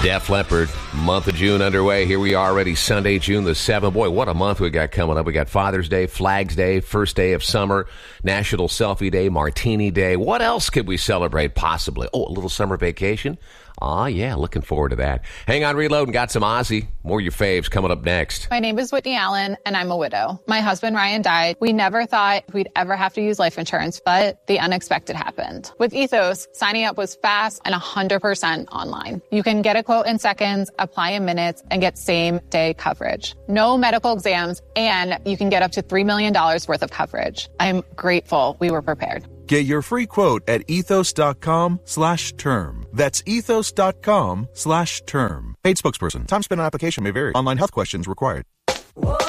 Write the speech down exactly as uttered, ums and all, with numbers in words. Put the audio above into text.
Def Leppard, month of June underway. Here we are already, Sunday, June the seventh. Boy, what a month we got coming up. We got Father's Day, Flags Day, first day of summer, National Selfie Day, Martini Day. What else could we celebrate possibly? Oh, a little summer vacation? Ah, yeah, looking forward to that. Hang on, reload, and got some Ozzy. More of your faves coming up next. My name is Whitney Allen, and I'm a widow. My husband, Ryan, died. We never thought we'd ever have to use life insurance, but the unexpected happened. With Ethos, signing up was fast and one hundred percent online. You can get a quote in seconds, apply in minutes, and get same-day coverage. No medical exams, and you can get up to three million dollars worth of coverage. I'm grateful we were prepared. Get your free quote at ethos.com slash term. That's ethos.com slash term. Paid spokesperson. Time spent on application may vary. Online health questions required.